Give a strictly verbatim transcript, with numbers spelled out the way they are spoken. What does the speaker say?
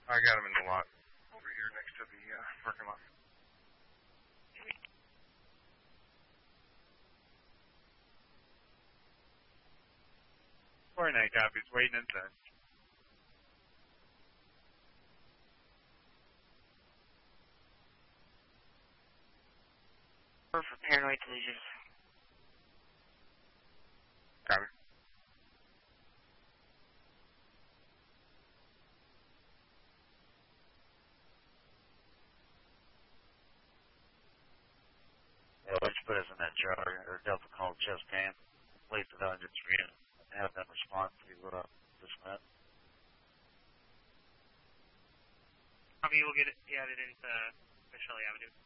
I got him in the lot over here next to the uh, parking lot. Fortnite copies waiting inside. For paranoid delusions. Copy. Yeah, let's put us in that jar or Delta call chest pan, place it on your screen, and have them respond to uh, this net. Copy, we'll get it added into uh, Shelley Avenue.